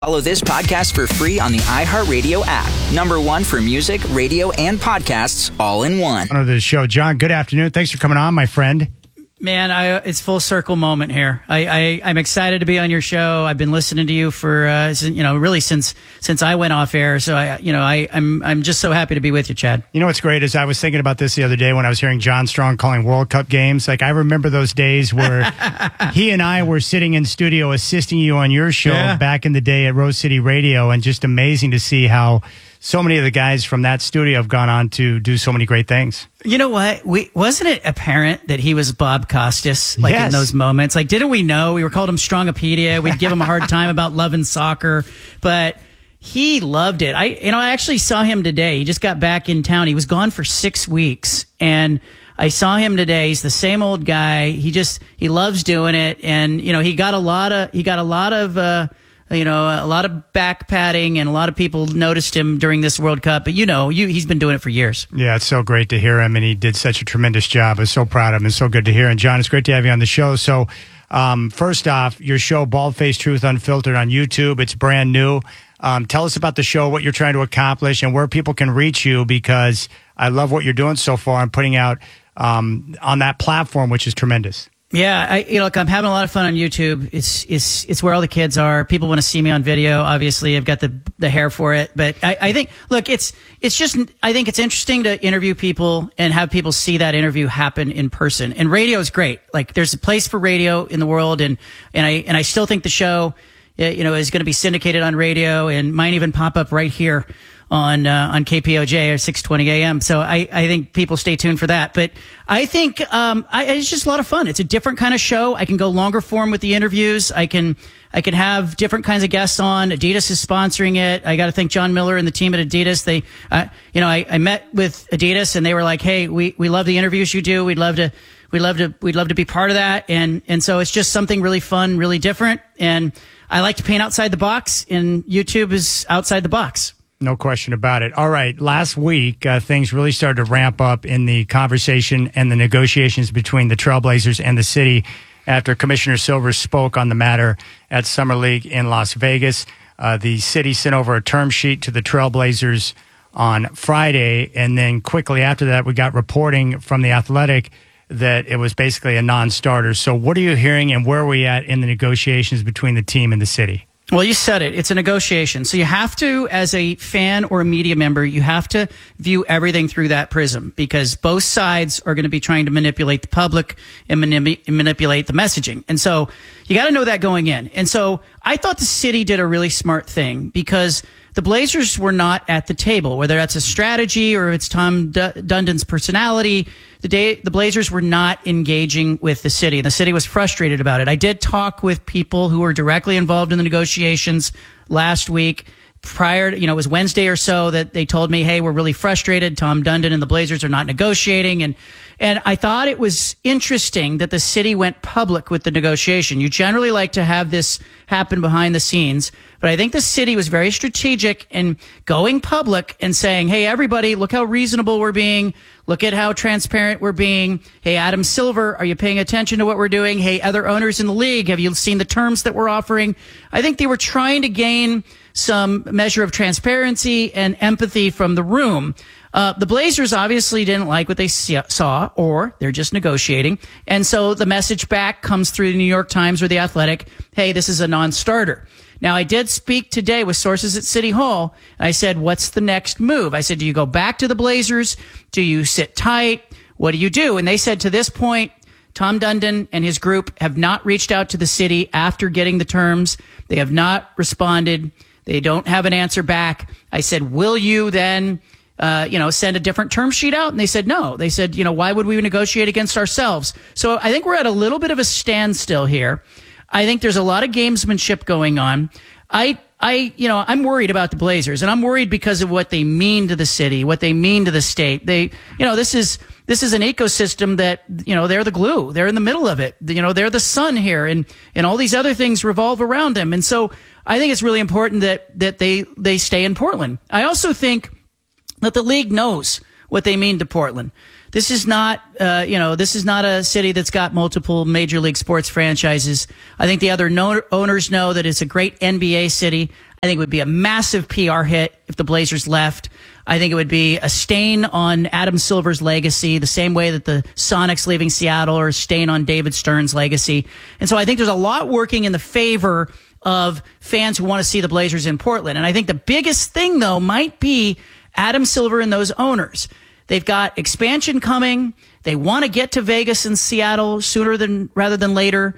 Follow this podcast for free on the iHeartRadio app. #1 for music, radio, and podcasts all in one. On to the show. John, good afternoon. Thanks for coming on, my friend. Man, it's full circle moment here. I'm excited to be on your show. I've been listening to you for really since I went off air. So I'm just so happy to be with you, Chad. You know what's great is I was thinking about this the other day when I was hearing John Strong calling World Cup games. Like, I remember those days where he and I were sitting in studio assisting you on your show back in the day at Rose City Radio, and just amazing to see how so many of the guys from that studio have gone on to do so many great things. You know what? Wasn't it apparent that he was Bob Costas, Yes. in those moments? Like, didn't we know? We were called him Strongopedia. We'd give him a hard time about loving soccer, but he loved it. I actually saw him today. He just got back in town. He was gone for 6 weeks, and I saw him today. He's the same old guy. He loves doing it, and he got a lot of back patting, and a lot of people noticed him during this World Cup. But he's been doing it for years. Yeah, it's so great to hear him, and he did such a tremendous job. I was so proud of him. It's so good to hear. And John, it's great to have you on the show. So, first off, your show, Bald-Faced Truth Unfiltered, on YouTube. It's brand new. Tell us about the show, what you're trying to accomplish, and where people can reach you, because I love what you're doing so far and putting out on that platform, which is tremendous. Yeah, I'm having a lot of fun on YouTube. It's where all the kids are. People want to see me on video. Obviously, I've got the hair for it. But I think, look, I think it's interesting to interview people and have people see that interview happen in person. And radio is great. Like, there's a place for radio in the world, and I still think the show, is going to be syndicated on radio and might even pop up right here on KPOJ at 6:20 a.m. So I think people stay tuned for that. But I think it's just a lot of fun. It's a different kind of show. I can go longer form with the interviews. I can have different kinds of guests on. Adidas is sponsoring it. I got to thank John Miller and the team at Adidas. They, I met with Adidas, and they were like, "Hey, we love the interviews you do. We'd love to be part of that." And so it's just something really fun, really different. And I like to paint outside the box, and YouTube is outside the box. No question about it. All right. Last week, things really started to ramp up in the conversation and the negotiations between the Trailblazers and the city after Commissioner Silver spoke on the matter at Summer League in Las Vegas. The city sent over a term sheet to the Trailblazers on Friday, and then quickly after that, we got reporting from The Athletic that it was basically a non-starter. So what are you hearing, and where are we at in the negotiations between the team and the city? Well, you said it. It's a negotiation. So you have to, as a fan or a media member, you have to view everything through that prism, because both sides are going to be trying to manipulate the public and manipulate the messaging. And so you got to know that going in. And so I thought the city did a really smart thing, because the Blazers were not at the table, whether that's a strategy or it's Tom Dundon's personality. The Blazers were not engaging with the city. The city was frustrated about it. I did talk with people who were directly involved in the negotiations last week. Prior to, it was Wednesday or so that they told me, hey, we're really frustrated. Tom Dundon and the Blazers are not negotiating. And I thought it was interesting that the city went public with the negotiation. You generally like to have this happen behind the scenes, but I think the city was very strategic in going public and saying, hey, everybody, look how reasonable we're being. Look at how transparent we're being. Hey, Adam Silver, are you paying attention to what we're doing? Hey, other owners in the league, have you seen the terms that we're offering? I think they were trying to gain some measure of transparency and empathy from the room. The Blazers obviously didn't like what they saw, or they're just negotiating. And so the message back comes through the New York Times or The Athletic, hey, this is a non-starter. Now, I did speak today with sources at City Hall. I said, what's the next move? I said, do you go back to the Blazers? Do you sit tight? What do you do? And they said, to this point, Tom Dundon and his group have not reached out to the city after getting the terms. They have not responded. They don't have an answer back. I said, will you then send a different term sheet out? And they said no. They said, why would we negotiate against ourselves? So I think we're at a little bit of a standstill here. I think there's a lot of gamesmanship going on. I'm worried about the Blazers, and I'm worried because of what they mean to the city, what they mean to the state. This is an ecosystem that, they're the glue. They're in the middle of it. They're the sun here, and all these other things revolve around them. And so I think it's really important that they stay in Portland. I also think that the league knows what they mean to Portland. This is not a city that's got multiple major league sports franchises. I think the other owners know that it's a great NBA city. I think it would be a massive PR hit if the Blazers left. I think it would be a stain on Adam Silver's legacy, the same way that the Sonics leaving Seattle are a stain on David Stern's legacy. And so I think there's a lot working in the favor of fans who want to see the Blazers in Portland. And I think the biggest thing, though, might be Adam Silver and those owners. They've got expansion coming. They want to get to Vegas and Seattle rather than later.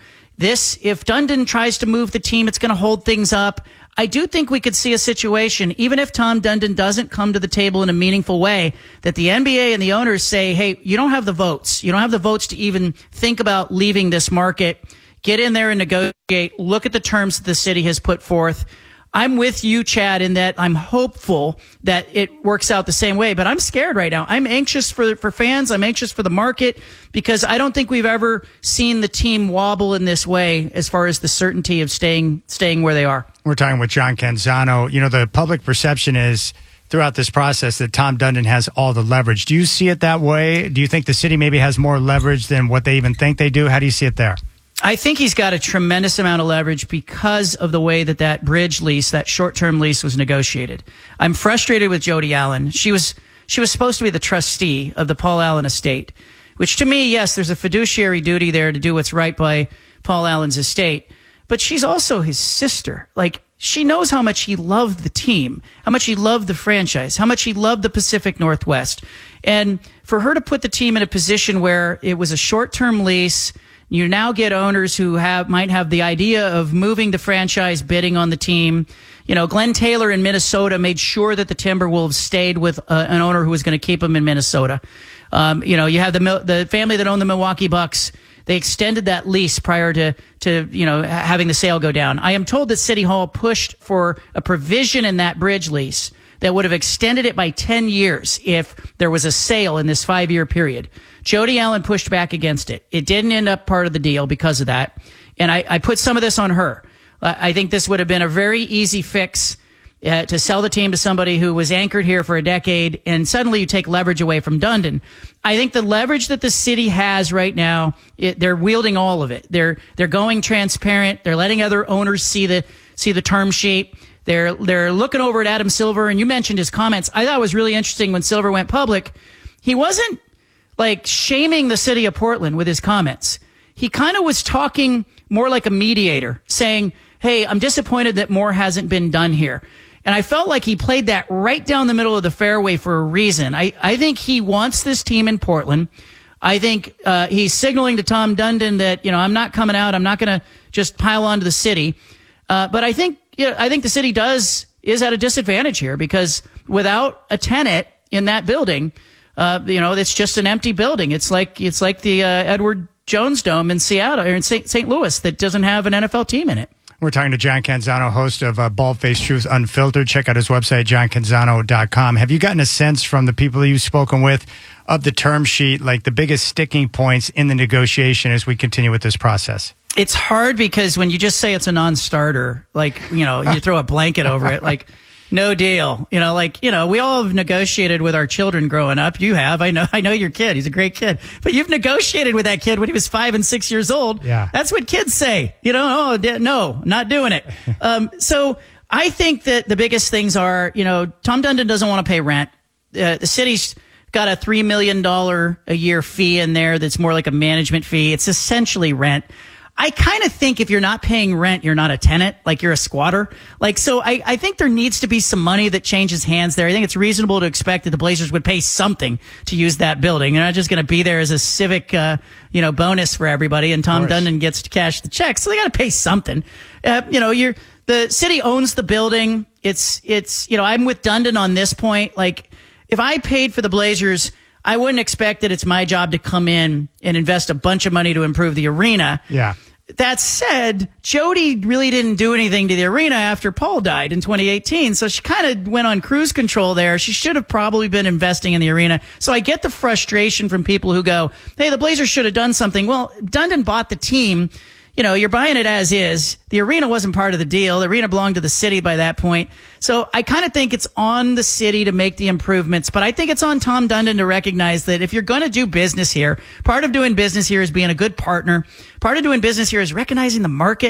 If Dundon tries to move the team, it's going to hold things up. I do think we could see a situation, even if Tom Dundon doesn't come to the table in a meaningful way, that the NBA and the owners say, hey, you don't have the votes. You don't have the votes to even think about leaving this market. Get in there and negotiate. Look at the terms that the city has put forth. I'm with you, Chad, in that I'm hopeful that it works out the same way, but I'm scared right now. I'm anxious for fans. I'm anxious for the market because I don't think we've ever seen the team wobble in this way as far as the certainty of staying where they are. We're talking with John Canzano. You know, the public perception is throughout this process that Tom Dundon has all the leverage. Do you see it that way? Do you think the city maybe has more leverage than what they even think they do? How do you see it there? I think he's got a tremendous amount of leverage because of the way that bridge lease, that short-term lease, was negotiated. I'm frustrated with Jody Allen. She was supposed to be the trustee of the Paul Allen estate, which to me, yes, there's a fiduciary duty there to do what's right by Paul Allen's estate. But she's also his sister. Like, she knows how much he loved the team, how much he loved the franchise, how much he loved the Pacific Northwest. And for her to put the team in a position where it was a short-term lease, you now get owners who might have the idea of moving the franchise, bidding on the team. You know, Glenn Taylor in Minnesota made sure that the Timberwolves stayed with an owner who was going to keep them in Minnesota. You know, you have the family that owned the Milwaukee Bucks. They extended that lease prior to having the sale go down. I am told that City Hall pushed for a provision in that bridge lease that would have extended it by 10 years if there was a sale in this 5-year period. Jody Allen pushed back against it. It didn't end up part of the deal because of that. And I put some of this on her. I think this would have been a very easy fix to sell the team to somebody who was anchored here for a decade, and suddenly you take leverage away from Dundon. I think the leverage that the city has right now, they're wielding all of it. They're going transparent. They're letting other owners see the term sheet. They're looking over at Adam Silver, and you mentioned his comments. I thought it was really interesting when Silver went public. He wasn't like shaming the city of Portland with his comments. He kind of was talking more like a mediator, saying, hey, I'm disappointed that more hasn't been done here. And I felt like he played that right down the middle of the fairway for a reason. I think he wants this team in Portland. I think he's signaling to Tom Dundon that, I'm not coming out. I'm not going to just pile onto the city. But I think the city is at a disadvantage here because without a tenant in that building, it's just an empty building. It's like the Edward Jones Dome in Seattle or in St. Louis that doesn't have an NFL team in it. We're talking to John Canzano, host of Bald-Faced Truth Unfiltered. Check out his website, johncanzano.com. Have you gotten a sense from the people you've spoken with of the term sheet, like the biggest sticking points in the negotiation as we continue with this process? It's hard because when you just say it's a non-starter, you throw a blanket over it, like, no deal. We all have negotiated with our children growing up. You have. I know your kid. He's a great kid. But you've negotiated with that kid when he was 5 and 6 years old. Yeah. That's what kids say. No, not doing it. So I think that the biggest things are, Tom Dundon doesn't want to pay rent. The city's got a $3 million a year fee in there that's more like a management fee. It's essentially rent. I kind of think if you're not paying rent, you're not a tenant, like you're a squatter. So I think there needs to be some money that changes hands there. I think it's reasonable to expect that the Blazers would pay something to use that building. They're not just going to be there as a civic, bonus for everybody, and Tom Dundon gets to cash the check. So they got to pay something. The city owns the building. I'm with Dundon on this point. Like, if I paid for the Blazers, I wouldn't expect that it's my job to come in and invest a bunch of money to improve the arena. Yeah. That said, Jody really didn't do anything to the arena after Paul died in 2018. So she kind of went on cruise control there. She should have probably been investing in the arena. So I get the frustration from people who go, hey, the Blazers should have done something. Well, Dundon bought the team. You're buying it as is. The arena wasn't part of the deal. The arena belonged to the city by that point. So I kind of think it's on the city to make the improvements, but I think it's on Tom Dundon to recognize that if you're going to do business here, part of doing business here is being a good partner. Part of doing business here is recognizing the market,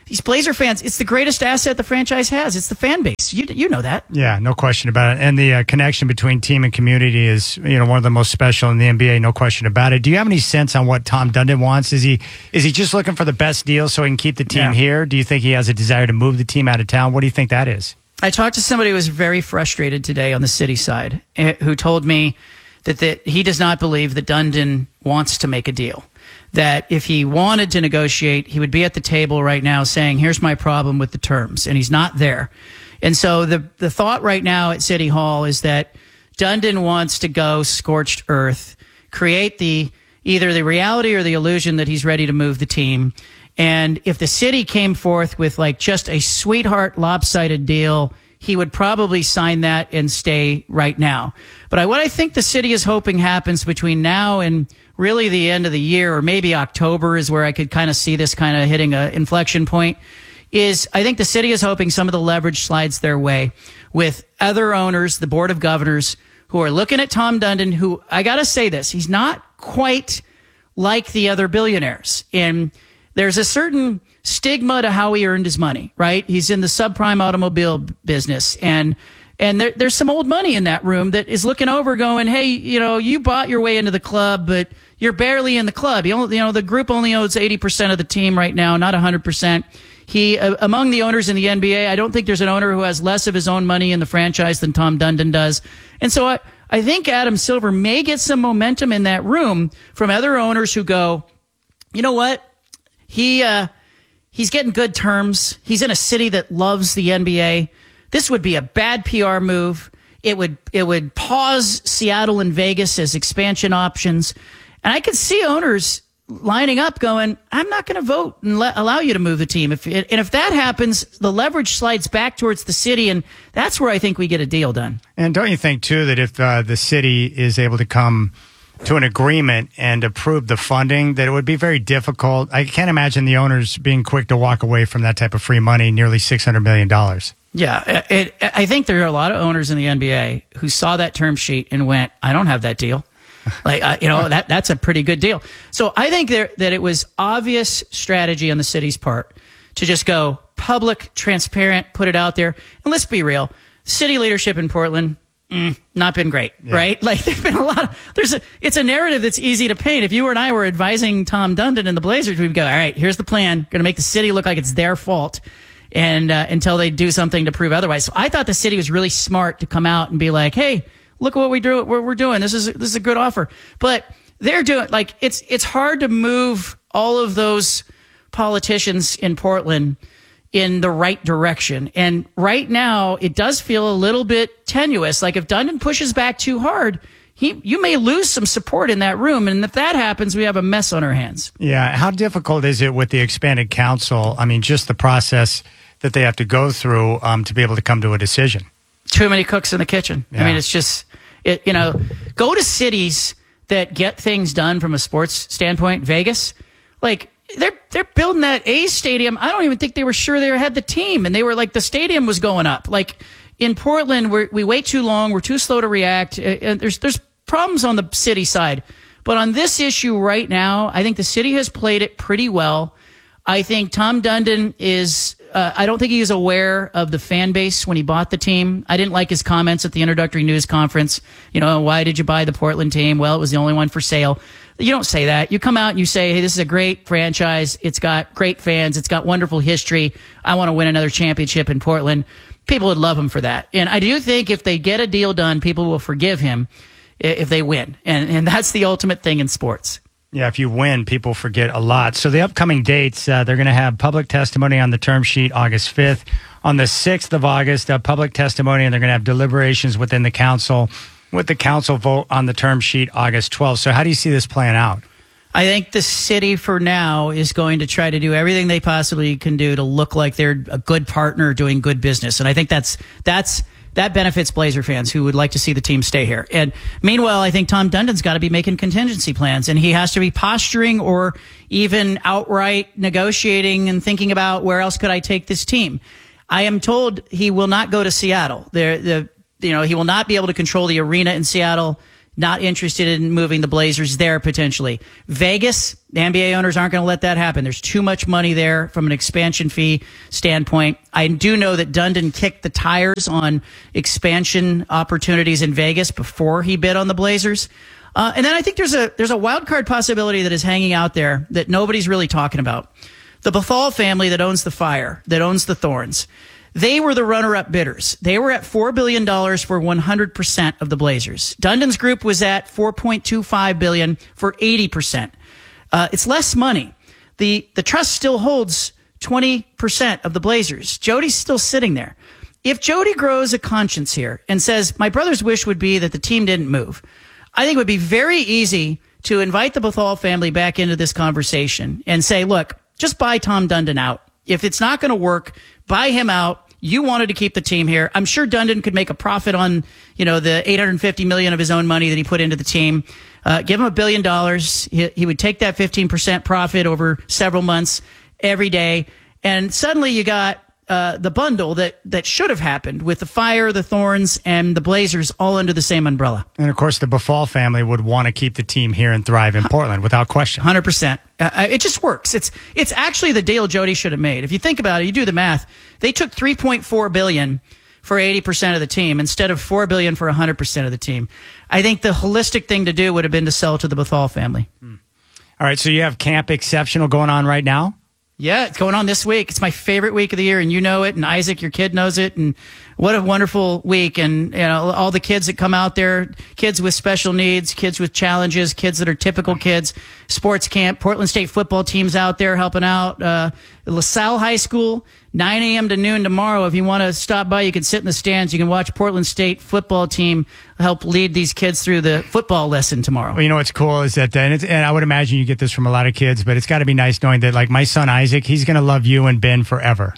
these Blazer fans, it's the greatest asset the franchise has. It's the fan base. You know that. Yeah, no question about it. And the connection between team and community is, one of the most special in the NBA, no question about it. Do you have any sense on what Tom Dundon wants? Is he just looking for the best deal so he can keep the team here? Do you think he has a desire to move the team out of town? What do you think that is? I talked to somebody who was very frustrated today on the city side, who told me that he does not believe that Dundon wants to make a deal. That if he wanted to negotiate, he would be at the table right now saying, here's my problem with the terms, and he's not there. And so the thought right now at City Hall is that Dundon wants to go scorched earth, create either the reality or the illusion that he's ready to move the team. And if the city came forth with like just a sweetheart lopsided deal, he would probably sign that and stay right now. But what I think the city is hoping happens between now and really the end of the year, or maybe October is where I could kind of see this kind of hitting an inflection point, is I think the city is hoping some of the leverage slides their way with other owners, the Board of Governors, who are looking at Tom Dundon, who, I got to say this, he's not quite like the other billionaires. And there's a certain stigma to how he earned his money, right? He's in the subprime automobile business, and there's some old money in that room that is looking over going, hey, you bought your way into the club, but you're barely in the club. The group only owns 80% of the team right now, not 100%. He, among the owners in the NBA, I don't think there's an owner who has less of his own money in the franchise than Tom Dundon does. And so I think Adam Silver may get some momentum in that room from other owners who go, you know what? He's getting good terms. He's in a city that loves the NBA. This would be a bad PR move. It would pause Seattle and Vegas as expansion options. And I could see owners lining up going, I'm not going to vote and allow you to move the team. If that happens, the leverage slides back towards the city, and that's where I think we get a deal done. And don't you think, too, that if the city is able to come to an agreement and approve the funding, that it would be very difficult? I can't imagine the owners being quick to walk away from that type of free money, nearly $600 million. Yeah, I think there are a lot of owners in the NBA who saw that term sheet and went, I don't have that deal. That's a pretty good deal. So I think that it was obvious strategy on the city's part to just go public, transparent, put it out there. And let's be real, city leadership in Portland, not been great, right? Like there's been a lot of, it's a narrative that's easy to paint. If you and I were advising Tom Dundon and the Blazers, we'd go, all right, here's the plan. Going to make the city look like it's their fault. And until they do something to prove otherwise. So I thought the city was really smart to come out and be like, hey, look at what we're doing. This is a good offer. But they're doing, like, it's hard to move all of those politicians in Portland in the right direction. And right now it does feel a little bit tenuous. Like if Dundon pushes back too hard, you may lose some support in that room. And if that happens, we have a mess on our hands. Yeah. How difficult is it with the expanded council? I mean, just the process that they have to go through to be able to come to a decision. Too many cooks in the kitchen. Yeah. I mean, it's just, go to cities that get things done from a sports standpoint. Vegas, like they're building that A's stadium. I don't even think they were sure they had the team, and they were like, the stadium was going up. Like in Portland, we wait too long. We're too slow to react. And there's problems on the city side. But on this issue right now, I think the city has played it pretty well. I think Tom Dundon is, I don't think he is aware of the fan base when he bought the team. I didn't like his comments at the introductory news conference. Why did you buy the Portland team? Well, it was the only one for sale. You don't say that. You come out and you say, hey, this is a great franchise. It's got great fans. It's got wonderful history. I want to win another championship in Portland. People would love him for that. And I do think if they get a deal done, people will forgive him if they win. And that's the ultimate thing in sports. Yeah, if you win, people forget a lot. So the upcoming dates, they're going to have public testimony on the term sheet August 5th. On the 6th of August, public testimony, and they're going to have deliberations within the council, with the council vote on the term sheet August 12th. So how do you see this playing out? I think the city for now is going to try to do everything they possibly can do to look like they're a good partner doing good business. And I think that benefits Blazer fans who would like to see the team stay here. And meanwhile, I think Tom Dundon's got to be making contingency plans, and he has to be posturing or even outright negotiating and thinking about where else could I take this team. I am told he will not go to Seattle. He will not be able to control the arena in Seattle. not interested in moving the Blazers there potentially. Vegas, the NBA owners aren't going to let that happen. There's too much money there from an expansion fee standpoint. I do know that Dundon kicked the tires on expansion opportunities in Vegas before he bid on the Blazers. And then I think there's a wild card possibility that is hanging out there that nobody's really talking about. The Bethal family that owns the Fire, that owns the Thorns, they were the runner-up bidders. They were at $4 billion for 100% of the Blazers. Dundon's group was at $4.25 billion for 80%. It's less money. The trust still holds 20% of the Blazers. Jody's still sitting there. If Jody grows a conscience here and says, my brother's wish would be that the team didn't move, I think it would be very easy to invite the Bethal family back into this conversation and say, look, just buy Tom Dundon out. If it's not going to work, buy him out. You wanted to keep the team here. I'm sure Dundon could make a profit on, the $850 million of his own money that he put into the team. Give him $1 billion. He would take that 15% profit over several months every day. And suddenly you got the bundle that should have happened with the Fire, the Thorns, and the Blazers all under the same umbrella. And of course, the Bethal family would want to keep the team here and thrive in Portland without question. 100%. It just works. It's actually the deal Jody should have made. If you think about it, you do the math. They took $3.4 billion for 80% of the team instead of $4 billion for 100% of the team. I think the holistic thing to do would have been to sell to the Bethal family. All right, so you have Camp Exceptional going on right now? Yeah, it's going on this week. It's my favorite week of the year, and you know it, and Isaac, your kid, knows it, and what a wonderful week. And all the kids that come out there, kids with special needs, kids with challenges, kids that are typical kids, sports camp, Portland State football teams out there helping out. LaSalle High School, 9 a.m. to noon tomorrow. If you want to stop by, you can sit in the stands. You can watch Portland State football team help lead these kids through the football lesson tomorrow. Well, what's cool is that, and I would imagine you get this from a lot of kids, but it's got to be nice knowing that, like, my son Isaac, he's going to love you and Ben forever.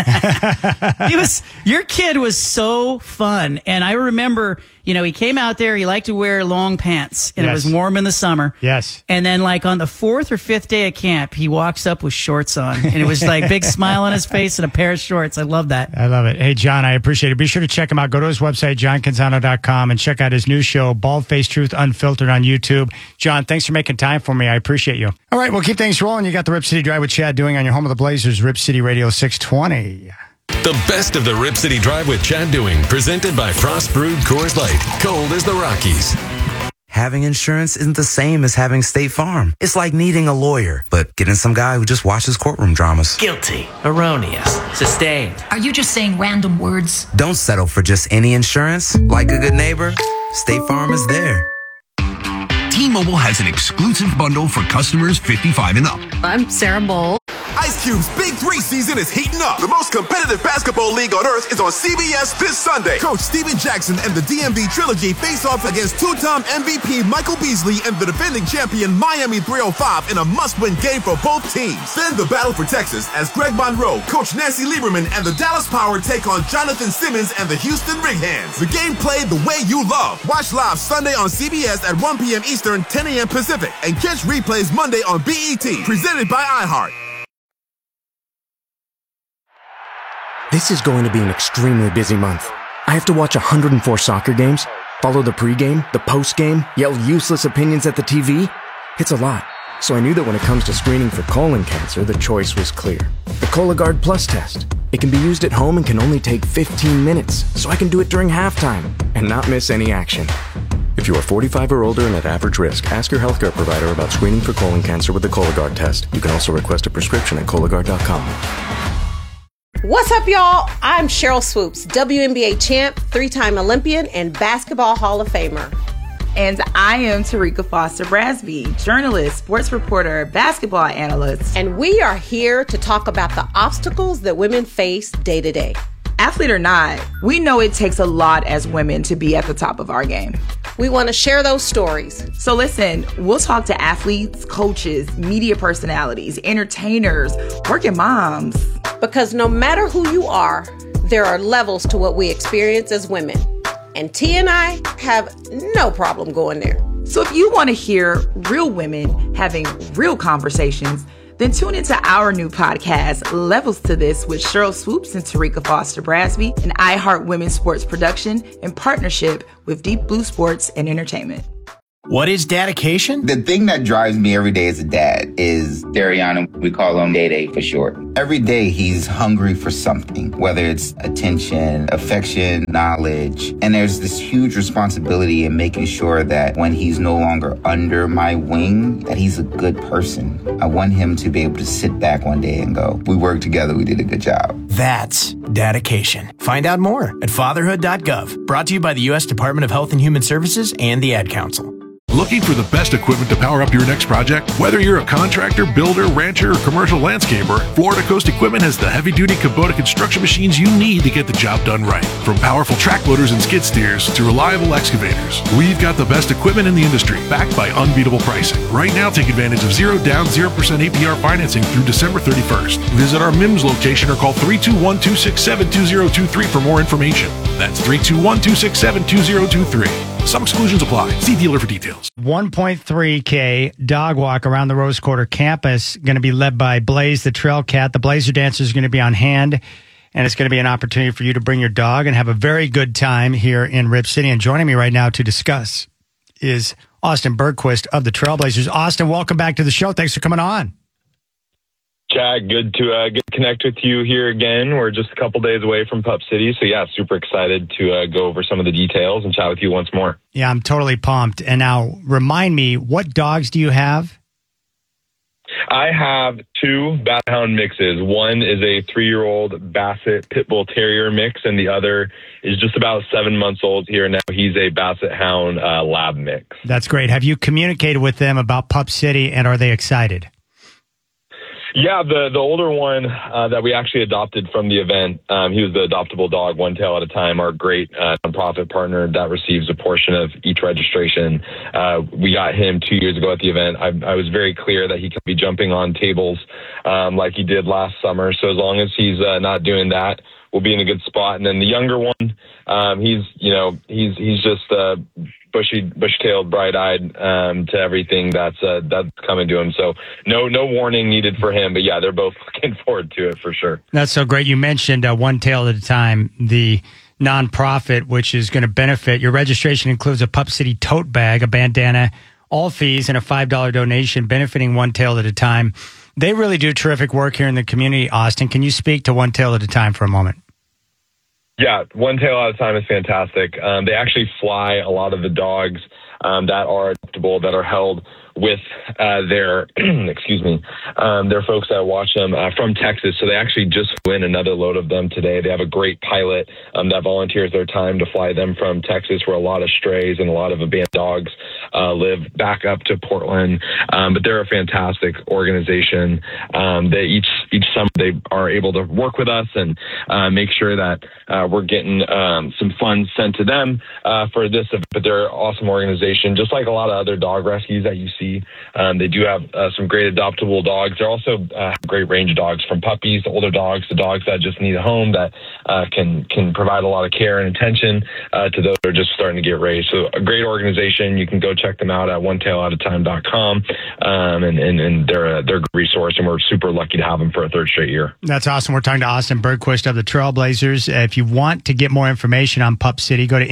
Your kid was so fun. And I remember, he came out there, he liked to wear long pants, and It was warm in the summer. Yes. And then, like, on the 4th or 5th day of camp, he walks up with shorts on, and it was like big smile on his face and a pair of shorts. I love that. I love it. Hey, John, I appreciate it. Be sure to check him out. Go to his website, johncanzano.com, and check out his new show, Bald-Faced Truth Unfiltered, on YouTube. John, thanks for making time for me. I appreciate you. All right, we'll keep things rolling. You got the Rip City Drive with Chad Doing on your home of the Blazers, Rip City Radio 620. The best of the Rip City Drive with Chad Doing, presented by Frost Brewed Coors Light, cold as the Rockies. Having insurance isn't the same as having State Farm. It's like needing a lawyer, but getting some guy who just watches courtroom dramas. Guilty, erroneous, sustained. Are you just saying random words? Don't settle for just any insurance. Like a good neighbor, State Farm is there. T-Mobile has an exclusive bundle for customers 55 and up. I'm Sarah Bowl. Ice Cube's Big 3 season is heating up. The most competitive basketball league on earth is on CBS this Sunday. Coach Steven Jackson and the DMV Trilogy face off against two-time MVP Michael Beasley and the defending champion Miami 305 in a must-win game for both teams. Then the battle for Texas as Greg Monroe, Coach Nancy Lieberman, and the Dallas Power take on Jonathan Simmons and the Houston Rig Hands. The game played the way you love. Watch live Sunday on CBS at 1 p.m. Eastern, 10 a.m. Pacific, and catch replays Monday on BET, presented by iHeart. This is going to be an extremely busy month. I have to watch 104 soccer games, follow the pregame, the postgame, yell useless opinions at the TV. It's a lot. So I knew that when it comes to screening for colon cancer, the choice was clear. The Cologuard Plus test. It can be used at home and can only take 15 minutes, so I can do it during halftime and not miss any action. If you are 45 or older and at average risk, ask your healthcare provider about screening for colon cancer with the Cologuard test. You can also request a prescription at Cologuard.com. What's up, y'all? I'm Cheryl Swoops, WNBA champ, 3-time Olympian, and Basketball Hall of Famer. And I am Tarika Foster-Brasby, journalist, sports reporter, basketball analyst. And we are here to talk about the obstacles that women face day to day. Athlete or not, we know it takes a lot as women to be at the top of our game. We want to share those stories. So listen, we'll talk to athletes, coaches, media personalities, entertainers, working moms. Because no matter who you are, there are levels to what we experience as women. And T and I have no problem going there. So if you want to hear real women having real conversations, then tune into our new podcast, Levels to This, with Cheryl Swoops and Tarika Foster-Brasby, an iHeart Women's Sports production in partnership with Deep Blue Sports and Entertainment. What is dedication? The thing that drives me every day as a dad is Dariana. We call him Day for short. Every day he's hungry for something, whether it's attention, affection, knowledge. And there's this huge responsibility in making sure that when he's no longer under my wing, that he's a good person. I want him to be able to sit back one day and go, we worked together, we did a good job. That's dedication. Find out more at fatherhood.gov. Brought to you by the U.S. Department of Health and Human Services and the Ad Council. Looking for the best equipment to power up your next project? Whether you're a contractor, builder, rancher, or commercial landscaper, Florida Coast Equipment has the heavy-duty Kubota construction machines you need to get the job done right. From powerful track loaders and skid steers to reliable excavators, we've got the best equipment in the industry, backed by unbeatable pricing. Right now, take advantage of 0 down, 0% APR financing through December 31st. Visit our MIMS location or call 321-267-2023 for more information. That's 321-267-2023. Some exclusions apply. See dealer for details. 1.3K dog walk around the Rose Quarter campus, going to be led by Blaze the Trail Cat. The Blazer Dancer is going to be on hand, and it's going to be an opportunity for you to bring your dog and have a very good time here in Rip City. And joining me right now to discuss is Austin Bergquist of the Trailblazers. Austin, welcome back to the show. Thanks for coming on. Chad, good to connect with you here again. We're just a couple days away from Pup City, so yeah, super excited to go over some of the details and chat with you once more. Yeah, I'm totally pumped. And now, remind me, what dogs do you have? I have 2 Basset Hound mixes. One is a 3-year-old Basset Pit Bull Terrier mix, and the other is just about 7 months old here now. He's a Basset Hound Lab mix. That's great. Have you communicated with them about Pup City, and are they excited? Yeah, the older one that we actually adopted from the event, he was the adoptable dog, One Tail at a Time, our great nonprofit partner that receives a portion of each registration. We got him 2 years ago at the event. I was very clear that he could be jumping on tables like he did last summer. So as long as he's not doing that, we'll be in a good spot. And then the younger one, he's just bush-tailed, bright-eyed to everything that's coming to him. So no warning needed for him. But yeah, they're both looking forward to it for sure. That's so great. You mentioned One Tail at a Time, the nonprofit, which is going to benefit. Your registration includes a Pup City tote bag, a bandana, all fees, and a $5 donation benefiting One Tail at a Time. They really do terrific work here in the community, Austin. Can you speak to One Tail at a Time for a moment? Yeah, One Tail at a Time is fantastic. They actually fly a lot of the dogs that are adoptable, that are held with their their folks that watch them from Texas. So they actually just win another load of them today. They have a great pilot that volunteers their time to fly them from Texas, where a lot of strays and a lot of abandoned dogs live, back up to Portland. But they're a fantastic organization. They each summer they are able to work with us and make sure that we're getting some funds sent to them for this. But they're an awesome organization, just like a lot of other dog rescues that you see. They do have some great adoptable dogs. They're also great range dogs, from puppies to older dogs to dogs that just need a home, that can provide a lot of care and attention to those that are just starting to get raised. So a great organization. You can go check them out at onetailatatime.com, and they're a good resource, and we're super lucky to have them for a 3rd straight year. That's awesome. We're talking to Austin Bergquist of the Trailblazers. If you want to get more information on Pup City, go to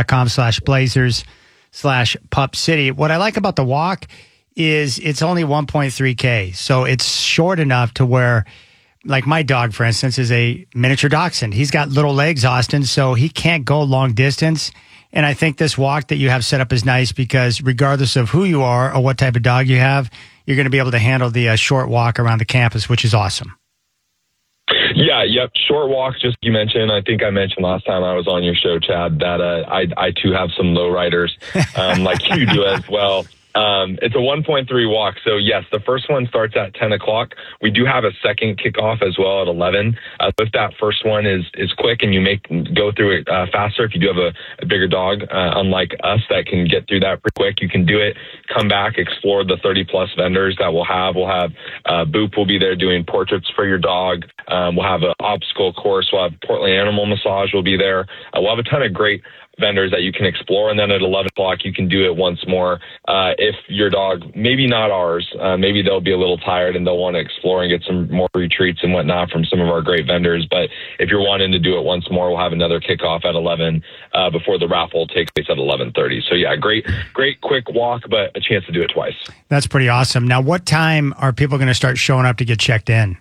nba.com/blazers/Pup City. What I like about the walk is it's only 1.3K. So it's short enough to where, like my dog, for instance, is a miniature dachshund. He's got little legs, Austin, so he can't go long distance. And I think this walk that you have set up is nice because regardless of who you are or what type of dog you have, you're going to be able to handle the short walk around the campus, which is awesome. Yeah, yep. Short walks, just you mentioned. I think I mentioned last time I was on your show, Chad, that I too have some low riders like you do as well. It's a 1.3 walk. So yes, the first one starts at 10 o'clock. We do have a second kickoff as well at 11. If that first one is quick and you go through it faster, if you do have a bigger dog, unlike us that can get through that pretty quick, you can do it, come back, explore the 30 plus vendors that we'll have. Boop will be there doing portraits for your dog. We'll have an obstacle course. We'll have Portland Animal Massage will be there. We'll have a ton of great vendors that you can explore. And then at 11 o'clock, you can do it once more. If your dog, maybe not ours, maybe they'll be a little tired and they'll want to explore and get some more retreats and whatnot from some of our great vendors. But if you're wanting to do it once more, we'll have another kickoff at 11 before the raffle takes place at 11:30. So yeah, great quick walk, but a chance to do it twice. That's pretty awesome. Now, what time are people going to start showing up to get checked in?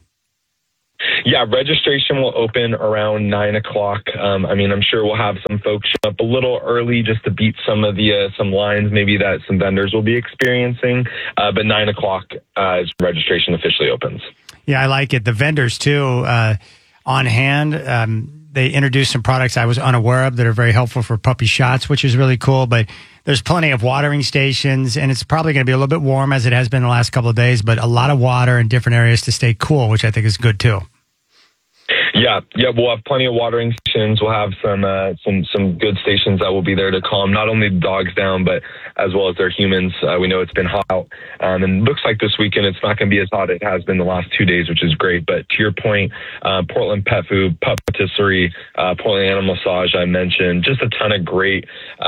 Yeah, registration will open around 9 o'clock. I'm sure we'll have some folks show up a little early just to beat some of the some lines maybe that some vendors will be experiencing. But 9 o'clock is registration officially opens. Yeah, I like it. The vendors, too, on hand. They introduced some products I was unaware of that are very helpful for puppy shots, which is really cool. But there's plenty of watering stations, and it's probably going to be a little bit warm as it has been the last couple of days, but a lot of water in different areas to stay cool, which I think is good, too. Yeah, we'll have plenty of watering stations. We'll have some good stations that will be there to calm not only the dogs down, but as well as their humans. We know it's been hot, and looks like this weekend it's not going to be as hot as it has been the last 2 days, which is great. But to your point, Portland Pet Food, Pup Patisserie, Portland Animal Massage, I mentioned, just a ton of great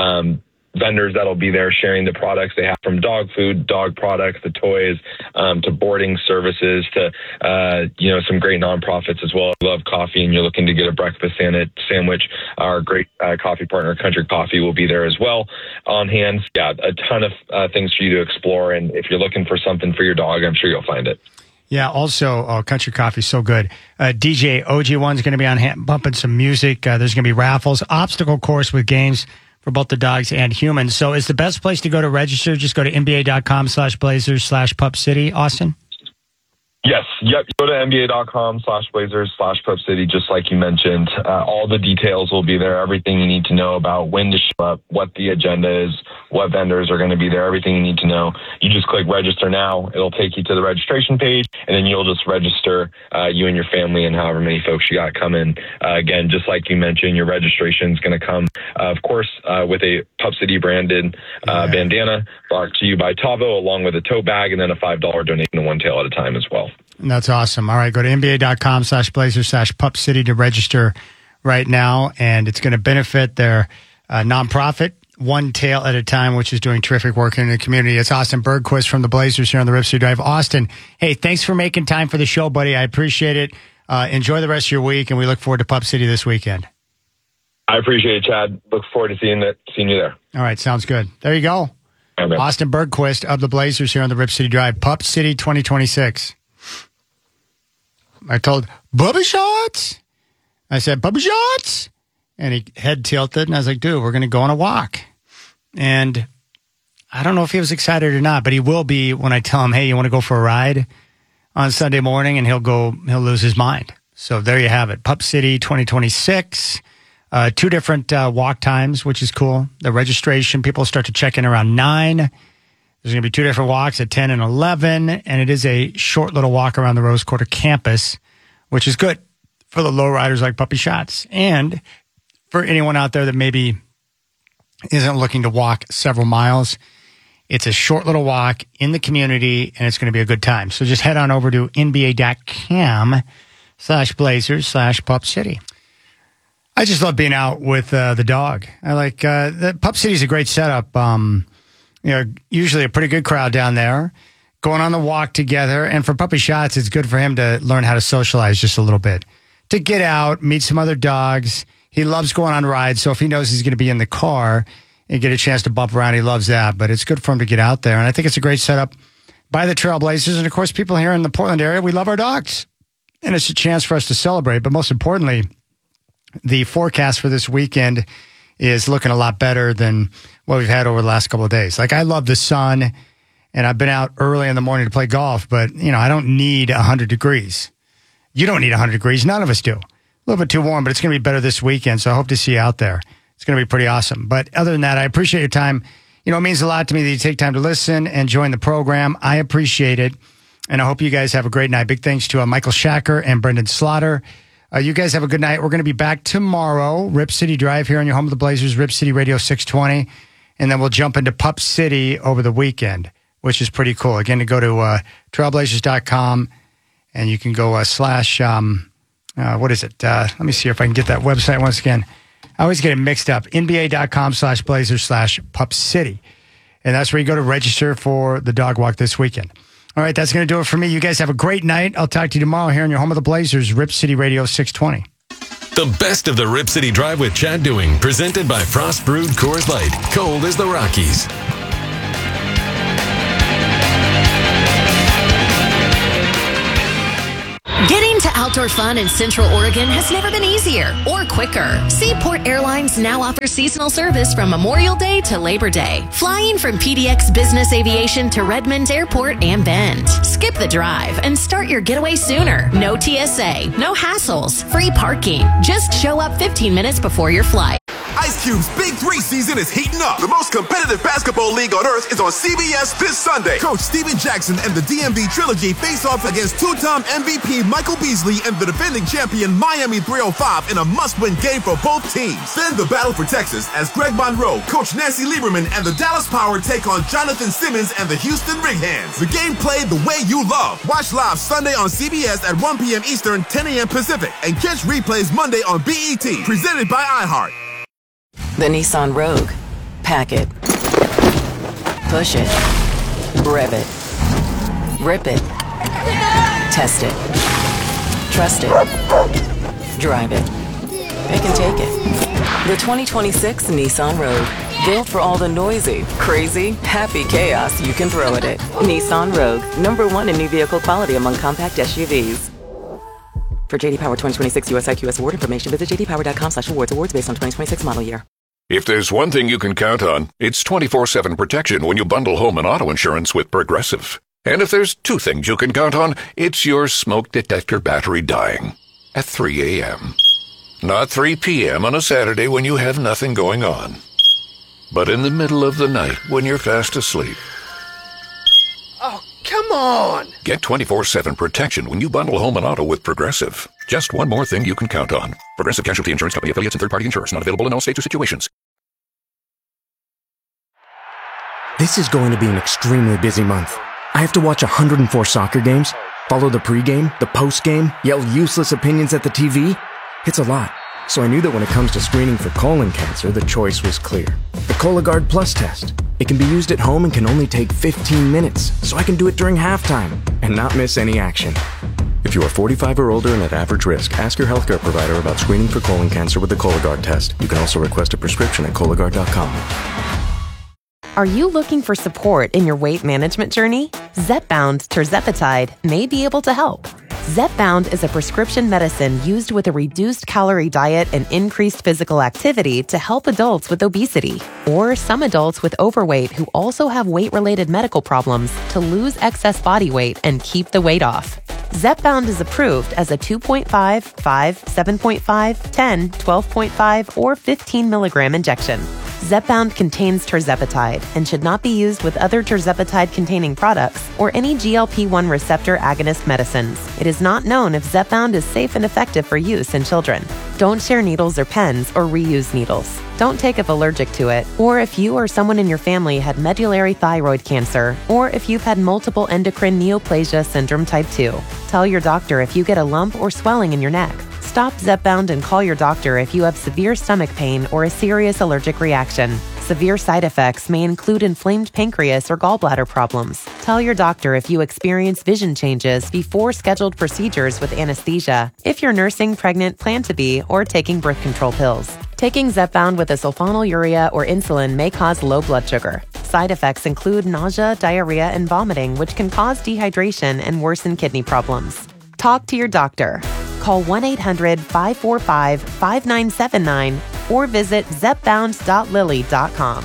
vendors that'll be there sharing the products they have, from dog food, dog products, the toys, to boarding services, to some great nonprofits as well. I love coffee, and you're looking to get a breakfast sandwich. Our great coffee partner, Country Coffee, will be there as well on hand. Yeah, a ton of things for you to explore, and if you're looking for something for your dog, I'm sure you'll find it. Yeah, also, Country Coffee is so good. DJ OG1's going to be on hand bumping some music. There's going to be raffles, obstacle course with games for both the dogs and humans. So is the best place to go to register, just go to nba.com/blazers/Pup City, Austin? Yes. Yep. Go to nba.com/blazers/Pup City, just like you mentioned. All the details will be there. Everything you need to know about when to show up, what the agenda is, what vendors are going to be there, everything you need to know. You just click register now. It'll take you to the registration page, and then you'll just register you and your family and however many folks you got coming. Again, just like you mentioned, your registration is going to come, of course, with a Pup City branded bandana brought to you by Tavo, along with a tote bag, and then a $5 donation to One Tail at a time as well. That's awesome. All right, go to nba.com/blazers/Pup City to register right now, and it's going to benefit their nonprofit, One Tail at a Time, which is doing terrific work in the community. It's Austin Bergquist from the Blazers here on the Rip City Drive. Austin, hey, thanks for making time for the show, buddy. I appreciate it. Enjoy the rest of your week, and we look forward to Pup City this weekend. I appreciate it, Chad. Look forward to seeing you there. All right, sounds good. There you go. Right, Austin Bergquist of the Blazers here on the Rip City Drive. Pup City 2026. I told Bubba Shots. I said, Bubba Shots. And he head tilted, and I was like, dude, we're going to go on a walk. And I don't know if he was excited or not, but he will be when I tell him, hey, you want to go for a ride on Sunday morning? And he'll lose his mind. So there you have it. Pup City 2026. 2 different walk times, which is cool. The registration, people start to check in around 9. There's going to be 2 different walks at 10 and 11, and it is a short little walk around the Rose Quarter campus, which is good for the lowriders like Puppy Shots, and for anyone out there that maybe isn't looking to walk several miles. It's a short little walk in the community, and it's going to be a good time. So just head on over to nba.com/blazers/Pup City. I just love being out with the dog. I like the Pup City is a great setup. Usually a pretty good crowd down there going on the walk together. And for Puppy Shots, it's good for him to learn how to socialize just a little bit, to get out, meet some other dogs. He loves going on rides. So if he knows he's going to be in the car and get a chance to bump around, he loves that. But it's good for him to get out there. And I think it's a great setup by the Trailblazers. And of course, people here in the Portland area, we love our dogs. And it's a chance for us to celebrate. But most importantly, the forecast for this weekend is looking a lot better than what we've had over the last couple of days. Like, I love the sun, and I've been out early in the morning to play golf, but, I don't need 100 degrees. You don't need 100 degrees. None of us do. A little bit too warm, but it's going to be better this weekend, so I hope to see you out there. It's going to be pretty awesome. But other than that, I appreciate your time. It means a lot to me that you take time to listen and join the program. I appreciate it, and I hope you guys have a great night. Big thanks to Michael Shacker and Brendan Slaughter. You guys have a good night. We're going to be back tomorrow, Rip City Drive here on your home of the Blazers, Rip City Radio 620. And then we'll jump into Pup City over the weekend, which is pretty cool. Again, to go to trailblazers.com, and you can go /, what is it? Let me see if I can get that website once again. I always get it mixed up. NBA.com/Blazers/Pup City. And that's where you go to register for the dog walk this weekend. All right, that's going to do it for me. You guys have a great night. I'll talk to you tomorrow here on your home of the Blazers, Rip City Radio 620. The best of the Rip City Drive with Chad Doing, presented by Frost Brewed Coors Light. Cold as the Rockies. Getting to outdoor fun in Central Oregon has never been easier or quicker. Seaport Airlines now offers seasonal service from Memorial Day to Labor Day. Flying from PDX Business Aviation to Redmond Airport and Bend. Skip the drive and start your getaway sooner. No TSA, no hassles, free parking. Just show up 15 minutes before your flight. Ice Cube's Big 3 season is heating up. The most competitive basketball league on earth is on CBS this Sunday. Coach Steven Jackson and the DMV Trilogy face off against two-time MVP Michael Beasley and the defending champion Miami 305 in a must-win game for both teams. Then the battle for Texas as Greg Monroe, Coach Nancy Lieberman, and the Dallas Power take on Jonathan Simmons and the Houston Rig Hands. The game played the way you love. Watch live Sunday on CBS at 1 p.m. Eastern, 10 a.m. Pacific, and catch replays Monday on BET. Presented by iHeart. The Nissan Rogue. Pack it. Push it. Rev it. Rip it. Test it. Trust it. Drive it. Pick and take it. The 2026 Nissan Rogue. Built for all the noisy, crazy, happy chaos you can throw at it. Nissan Rogue. #1 in new vehicle quality among compact SUVs. For J.D. Power 2026 US IQS award information, visit jdpower.com/awards. Awards based on 2026 model year. If there's one thing you can count on, it's 24/7 protection when you bundle home and auto insurance with Progressive. And if there's two things you can count on, it's your smoke detector battery dying at 3 a.m. Not 3 p.m. on a Saturday when you have nothing going on, but in the middle of the night when you're fast asleep. Oh, come on! Get 24/7 protection when you bundle home and auto with Progressive. Just one more thing you can count on. Progressive Casualty Insurance Company affiliates and third-party insurers. Not available in all states or situations. This is going to be an extremely busy month. I have to watch 104 soccer games, follow the pregame, the postgame, yell useless opinions at the TV. It's a lot. So I knew that when it comes to screening for colon cancer, the choice was clear. The Cologuard Plus test. It can be used at home and can only take 15 minutes, so I can do it during halftime and not miss any action. If you are 45 or older and at average risk, ask your healthcare provider about screening for colon cancer with the Cologuard test. You can also request a prescription at Cologuard.com. Are you looking for support in your weight management journey? Zepbound tirzepatide may be able to help. Zepbound is a prescription medicine used with a reduced calorie diet and increased physical activity to help adults with obesity or some adults with overweight who also have weight-related medical problems to lose excess body weight and keep the weight off. Zepbound is approved as a 2.5, 5, 7.5, 10, 12.5, or 15 milligram injection. Zepbound contains tirzepatide and should not be used with other tirzepatide-containing products or any GLP-1 receptor agonist medicines. It is not known if Zepbound is safe and effective for use in children. Don't share needles or pens or reuse needles. Don't take if allergic to it, or if you or someone in your family had medullary thyroid cancer, or if you've had multiple endocrine neoplasia syndrome type 2. Tell your doctor if you get a lump or swelling in your neck. Stop Zepbound and call your doctor if you have severe stomach pain or a serious allergic reaction. Severe side effects may include inflamed pancreas or gallbladder problems. Tell your doctor if you experience vision changes before scheduled procedures with anesthesia, if you're nursing, pregnant, plan to be, or taking birth control pills. Taking Zepbound with a sulfonylurea or insulin may cause low blood sugar. Side effects include nausea, diarrhea, and vomiting, which can cause dehydration and worsen kidney problems. Talk to your doctor. Call 1-800-545-5979 or visit zepbound.lilly.com.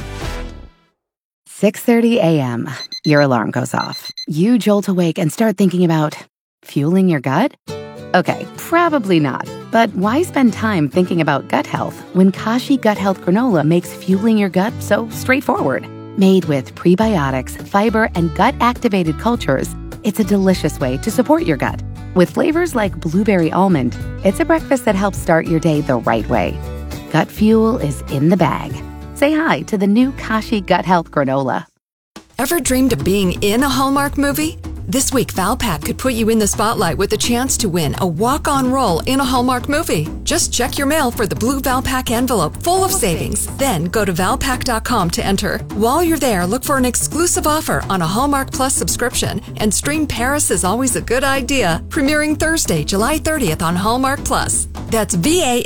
6:30 a.m. Your alarm goes off. You jolt awake and start thinking about fueling your gut? Okay, probably not. But why spend time thinking about gut health when Kashi Gut Health Granola makes fueling your gut so straightforward? Made with prebiotics, fiber, and gut-activated cultures, it's a delicious way to support your gut. With flavors like blueberry almond, it's a breakfast that helps start your day the right way. Gut fuel is in the bag. Say hi to the new Kashi Gut Health Granola. Ever dreamed of being in a Hallmark movie? This week, Valpak could put you in the spotlight with the chance to win a walk-on role in a Hallmark movie. Just check your mail for the blue Valpak envelope full of savings. Then go to Valpak.com to enter. While you're there, look for an exclusive offer on a Hallmark Plus subscription and stream Paris is Always a Good Idea, premiering Thursday, July 30th on Hallmark Plus. That's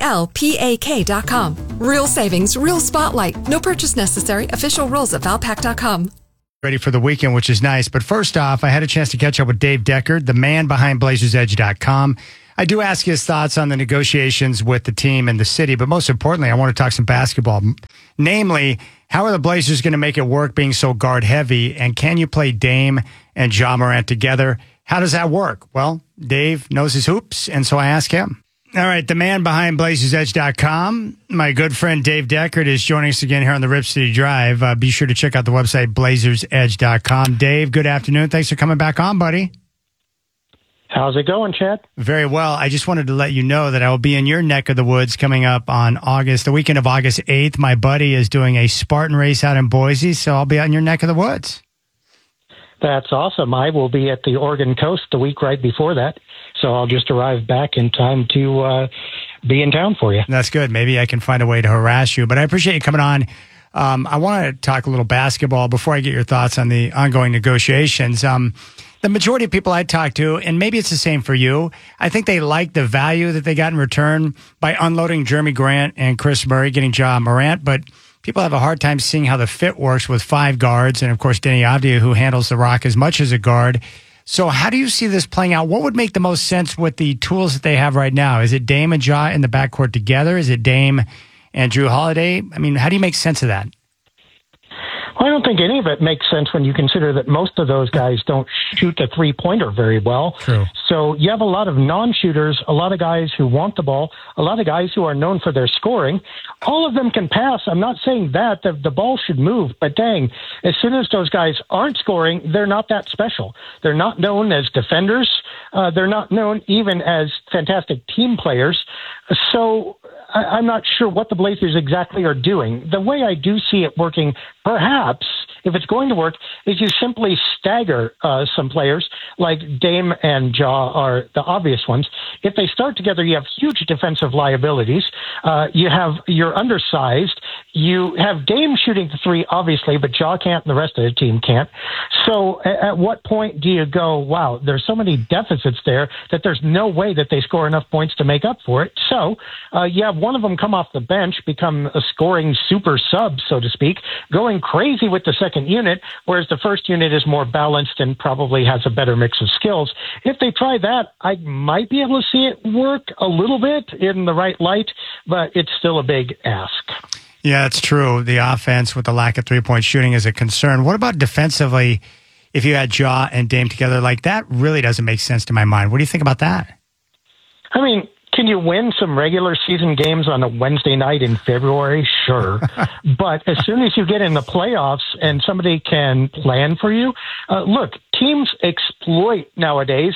VALPAK.com. Real savings, real spotlight. No purchase necessary. Official rules at Valpak.com. Ready for the weekend, which is nice. But first off, I had a chance to catch up with Dave Deckard, the man behind BlazersEdge.com. I do ask his thoughts on the negotiations with the team and the city, but most importantly, I want to talk some basketball. Namely, how are the Blazers going to make it work being so guard heavy? And can you play Dame and Ja Morant together? How does that work? Well, Dave knows his hoops, and so I asked him. All right, the man behind BlazersEdge.com, my good friend Dave Deckard, is joining us again here on the Rip City Drive. Be sure to check out the website, BlazersEdge.com. Dave, good afternoon. Thanks for coming back on, buddy. How's it going, Chad? Very well. I just wanted to let you know that I will be in your neck of the woods coming up on the weekend of August 8th. My buddy is doing a Spartan race out in Boise, so I'll be out in your neck of the woods. That's awesome. I will be at the Oregon coast the week right before that, so I'll just arrive back in time to be in town for you. That's good. Maybe I can find a way to harass you, but I appreciate you coming on. I want to talk a little basketball before I get your thoughts on the ongoing negotiations. The majority of people I talk to, and maybe it's the same for you, I think they like the value that they got in return by unloading Jeremy Grant and Chris Murray, getting Ja Morant, but people have a hard time seeing how the fit works with 5 guards, and of course, Denny Avdia, who handles the rock as much as a guard. So how do you see this playing out? What would make the most sense with the tools that they have right now? Is it Dame and Ja in the backcourt together? Is it Dame and Drew Holiday? I mean, how do you make sense of that? Well, I don't think any of it makes sense when you consider that most of those guys don't shoot the three-pointer very well. True. So you have a lot of non-shooters, a lot of guys who want the ball, a lot of guys who are known for their scoring. All of them can pass. I'm not saying that. The ball should move, but dang, as soon as those guys aren't scoring, they're not that special. They're not known as defenders. They're not known even as fantastic team players. So I'm not sure what the Blazers exactly are doing. The way I do see it working, perhaps, if it's going to work, is you simply stagger some players, like Dame and Ja are the obvious ones. If they start together, you have huge defensive liabilities. You're undersized. You have Dame shooting the three, obviously, but Ja can't and the rest of the team can't. So at what point do you go, wow, there's so many deficits there that there's no way that they score enough points to make up for it? So you have one of them come off the bench, become a scoring super sub, so to speak, going crazy with the second unit, whereas the first unit is more balanced and probably has a better mix of skills. If they try that, I might be able to see it work a little bit in the right light, but it's still a big ask. Yeah, it's true. The offense with the lack of three-point shooting is a concern. What about defensively? If you had Ja and Dame together, like that really doesn't make sense to my mind. What do you think about that? I mean, can you win some regular season games on a Wednesday night in February? Sure. But as soon as you get in the playoffs and somebody can plan for you, look, teams exploit nowadays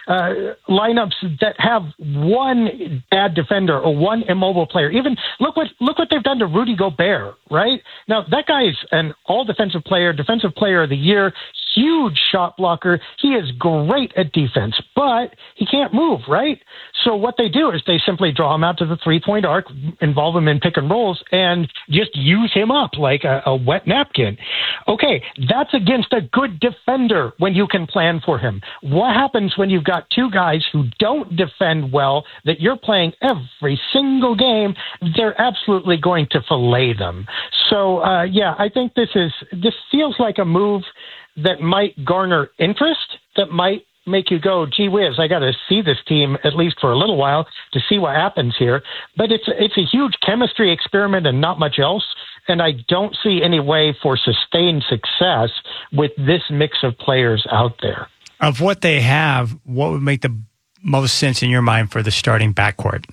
lineups that have one bad defender or one immobile player. Even look what they've done to Rudy Gobert, right? Now, that guy's an all-defensive player of the year, huge shot blocker. He is great at defense, but he can't move, right? So what they do is they simply draw him out to the three-point arc, involve him in pick and rolls, and just use him up like a wet napkin. Okay, that's against a good defender when you can plan for him. What happens when you've got two guys who don't defend well that you're playing every single game? They're absolutely going to fillet them. So, I think this feels like a move that might garner interest, that might make you go, gee whiz, I got to see this team at least for a little while to see what happens here. But it's a huge chemistry experiment and not much else. And I don't see any way for sustained success with this mix of players out there. Of what they have, what would make the most sense in your mind for the starting backcourt?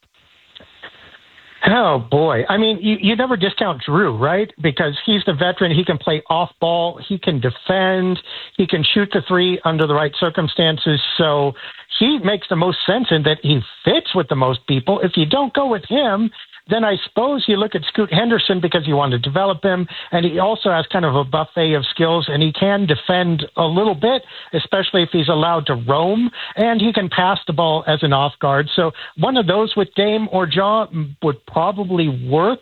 Oh, boy. I mean, you never discount Drew, right? Because he's the veteran. He can play off ball. He can defend. He can shoot the three under the right circumstances. So he makes the most sense in that he fits with the most people. If you don't go with him, then I suppose you look at Scoot Henderson because you want to develop him, and he also has kind of a buffet of skills, and he can defend a little bit, especially if he's allowed to roam, and he can pass the ball as an off guard. So one of those with Dame or Ja would probably work.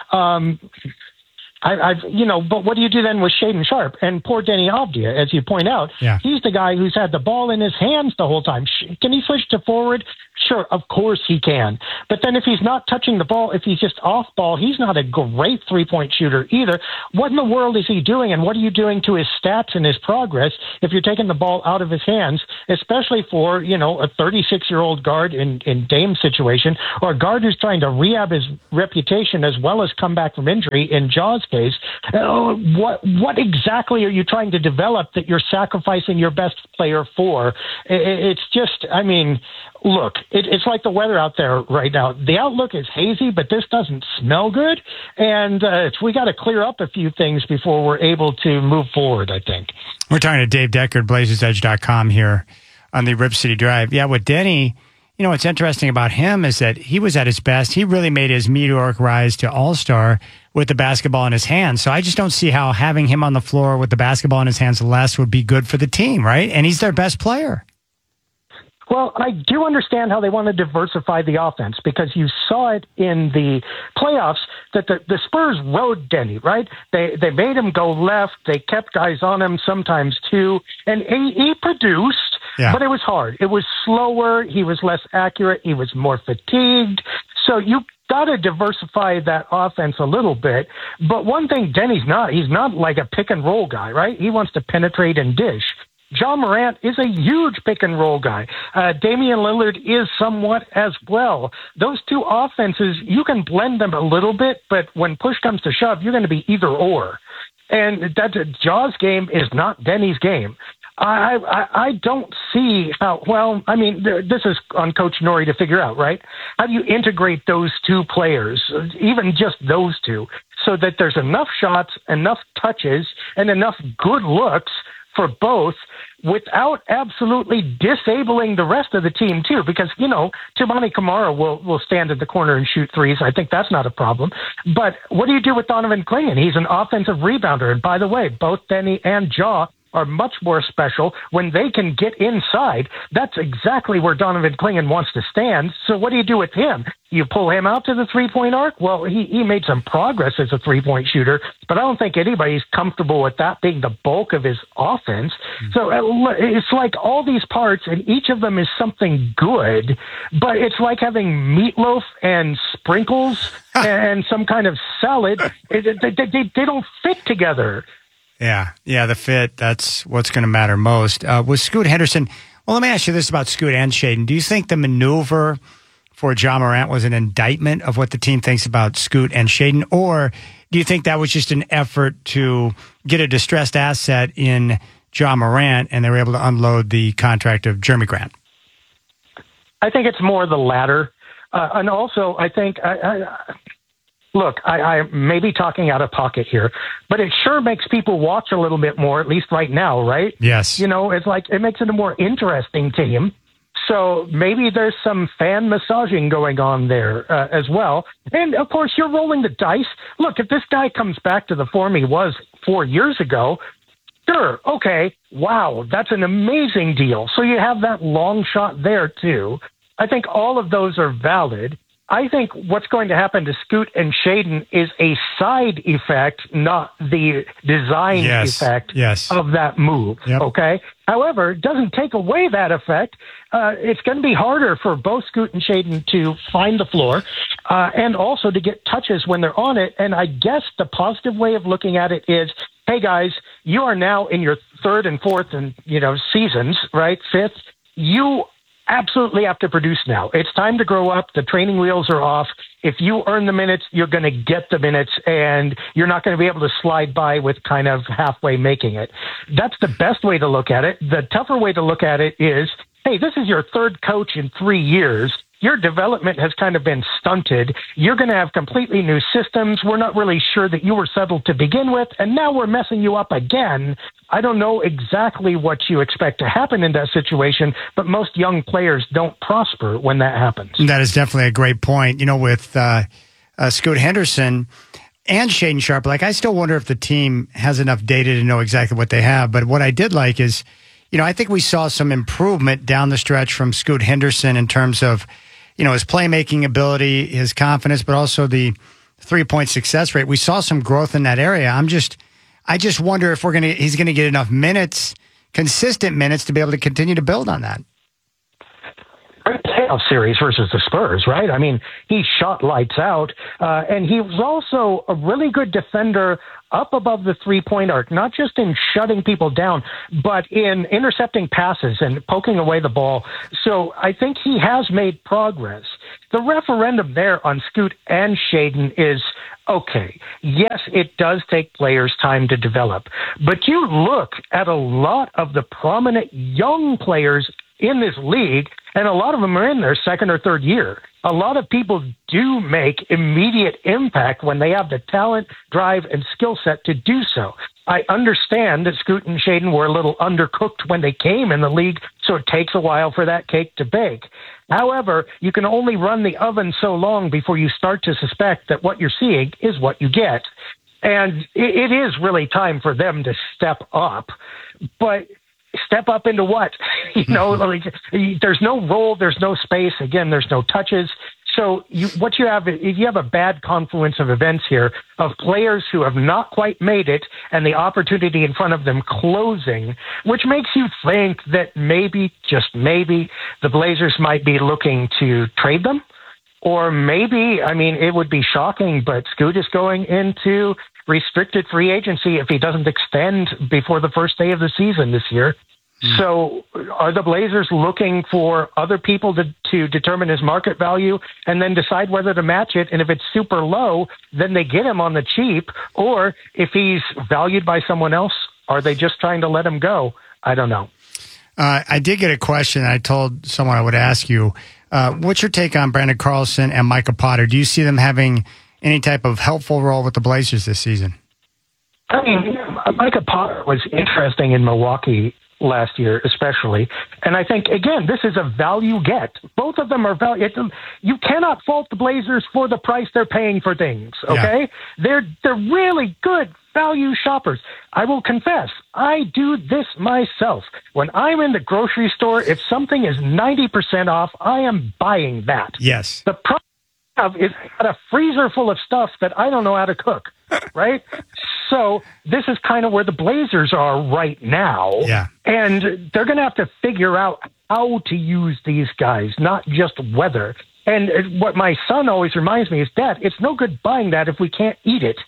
But what do you do then with Shaden Sharp and poor Denny Avdia, as you point out? Yeah. He's the guy who's had the ball in his hands the whole time. Can he switch to forward? Sure, of course he can. But then if he's not touching the ball, if he's just off ball, he's not a great three-point shooter either. What in the world is he doing, and what are you doing to his stats and his progress if you're taking the ball out of his hands, especially for, a 36-year-old guard in Dame's situation, or a guard who's trying to rehab his reputation as well as come back from injury in Ja's case? What exactly are you trying to develop that you're sacrificing your best player for? It's just, look, it's like the weather out there right now. The outlook is hazy, but this doesn't smell good. And we got to clear up a few things before we're able to move forward, I think. We're talking to Dave Deckard, BlazersEdge.com here on the Rip City Drive. Yeah, with Denny, what's interesting about him is that he was at his best. He really made his meteoric rise to all-star with the basketball in his hands. So I just don't see how having him on the floor with the basketball in his hands less would be good for the team, right? And he's their best player. Well, I do understand how they want to diversify the offense, because you saw it in the playoffs that the Spurs rode Denny, right? They made him go left. They kept guys on him, sometimes two, and he produced, but it was hard. It was slower. He was less accurate. He was more fatigued. So you got to diversify that offense a little bit. But one thing Denny's not, he's not like a pick and roll guy, right? He wants to penetrate and dish. Ja Morant is a huge pick-and-roll guy. Damian Lillard is somewhat as well. Those two offenses, you can blend them a little bit, but when push comes to shove, you're going to be either or. And Ja's game is not Denny's game. I don't see how, this is on Coach Norrie to figure out, right? How do you integrate those two players, even just those two, so that there's enough shots, enough touches, and enough good looks for both, without absolutely disabling the rest of the team too, because, Toumani Camara will stand at the corner and shoot threes. I think that's not a problem. But what do you do with Donovan Clingan? He's an offensive rebounder. And by the way, both Denny and Ja are much more special when they can get inside. That's exactly where Donovan Clingan wants to stand. So what do you do with him? You pull him out to the three-point arc? Well, he made some progress as a three-point shooter, but I don't think anybody's comfortable with that being the bulk of his offense. So it's like all these parts, and each of them is something good, but it's like having meatloaf and sprinkles and some kind of salad. They don't fit together. Yeah, the fit, that's what's going to matter most. With Scoot Henderson, well, let me ask you this about Scoot and Shaden. Do you think the maneuver for Ja Morant was an indictment of what the team thinks about Scoot and Shaden, or do you think that was just an effort to get a distressed asset in Ja Morant and they were able to unload the contract of Jeremy Grant? I think it's more the latter. And also, I think... Look, I may be talking out of pocket here, but it sure makes people watch a little bit more, at least right now, right? Yes. It's like it makes it a more interesting team. So maybe there's some fan massaging going on there as well. And, of course, you're rolling the dice. Look, if this guy comes back to the form he was 4 years ago, sure, okay, wow, that's an amazing deal. So you have that long shot there, too. I think all of those are valid. I think what's going to happen to Scoot and Shaden is a side effect, not the design effect of that move, okay? However, it doesn't take away that effect. It's going to be harder for both Scoot and Shaden to find the floor and also to get touches when they're on it. And I guess the positive way of looking at it is, hey, guys, you are now in your third and fourth and, seasons, right, fifth. You absolutely have to produce now. It's time to grow up. The training wheels are off. If you earn the minutes, you're going to get the minutes, and you're not going to be able to slide by with kind of halfway making it. That's the best way to look at it. The tougher way to look at it is, hey, this is your third coach in 3 years. Your development has kind of been stunted. You're going to have completely new systems. We're not really sure that you were settled to begin with, and now we're messing you up again. I don't know exactly what you expect to happen in that situation, but most young players don't prosper when that happens. That is definitely a great point. With Scoot Henderson and Shaden Sharp. Like, I still wonder if the team has enough data to know exactly what they have. But what I did like is, I think we saw some improvement down the stretch from Scoot Henderson in terms of, his playmaking ability, his confidence, but also the 3-point success rate. We saw some growth in that area. I just wonder if he's going to get enough minutes, consistent minutes, to be able to continue to build on that. Playoff series versus the Spurs, right? I mean, he shot lights out, and he was also a really good defender up above the 3-point arc, not just in shutting people down, but in intercepting passes and poking away the ball. So I think he has made progress. The referendum there on Scoot and Shaden is, okay, yes, it does take players time to develop, but you look at a lot of the prominent young players in this league, and a lot of them are in their second or third year. A lot of people do make immediate impact when they have the talent, drive, and skill set to do so. I understand that Scoot and Shaden were a little undercooked when they came in the league, so it takes a while for that cake to bake. However, you can only run the oven so long before you start to suspect that what you're seeing is what you get. And it is really time for them to step up. But step up into what? There's no role, there's no space. Again, there's no touches. So you have a bad confluence of events here of players who have not quite made it and the opportunity in front of them closing, which makes you think that maybe, just maybe, the Blazers might be looking to trade them. Or maybe, it would be shocking, but Scoot is going into restricted free agency if he doesn't extend before the first day of the season this year. So are the Blazers looking for other people to determine his market value and then decide whether to match it? And if it's super low, then they get him on the cheap. Or if he's valued by someone else, are they just trying to let him go? I don't know. I did get a question. I told someone I would ask you. What's your take on Brandon Carlson and Micah Potter? Do you see them having any type of helpful role with the Blazers this season? Micah Potter was interesting in Milwaukee last year, especially. And I think, again, this is a value get. Both of them are value. You cannot fault the Blazers for the price they're paying for things, okay? Yeah. They're really good value shoppers. I will confess, I do this myself. When I'm in the grocery store, if something is 90% off, I am buying that. Yes. The problem I have is I got a freezer full of stuff that I don't know how to cook, right? So this is kind of where the Blazers are right now. Yeah. And they're going to have to figure out how to use these guys, not just whether. And what my son always reminds me is, Dad, it's no good buying that if we can't eat it.